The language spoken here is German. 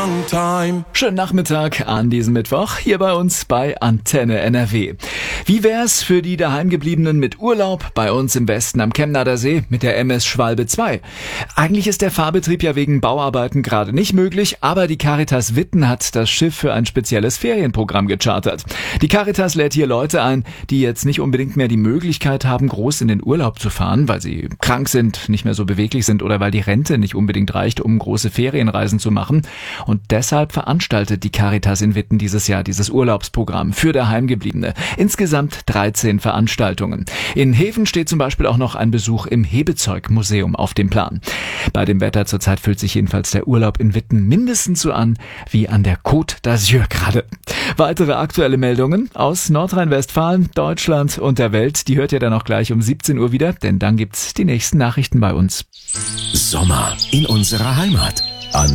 Schönen Nachmittag an diesem Mittwoch hier bei uns bei Antenne NRW. Wie wär's für die Daheimgebliebenen mit Urlaub bei uns im Westen am Chemnader See mit der MS Schwalbe 2? Eigentlich ist der Fahrbetrieb ja wegen Bauarbeiten gerade nicht möglich, aber die Caritas Witten hat das Schiff für ein spezielles Ferienprogramm gechartert. Die Caritas lädt hier Leute ein, die jetzt nicht unbedingt mehr die Möglichkeit haben, groß in den Urlaub zu fahren, weil sie krank sind, nicht mehr so beweglich sind oder weil die Rente nicht unbedingt reicht, um große Ferienreisen zu machen. Und deshalb veranstaltet die Caritas in Witten dieses Jahr dieses Urlaubsprogramm für Daheimgebliebene. Insgesamt 13 Veranstaltungen. In Heven steht zum Beispiel auch noch ein Besuch im Hebezeugmuseum auf dem Plan. Bei dem Wetter zurzeit fühlt sich jedenfalls der Urlaub in Witten mindestens so an wie an der Côte d'Azur gerade. Weitere aktuelle Meldungen aus Nordrhein-Westfalen, Deutschland und der Welt, die hört ihr dann auch gleich um 17 Uhr wieder, denn dann gibt's die nächsten Nachrichten bei uns. Sommer in unserer Heimat.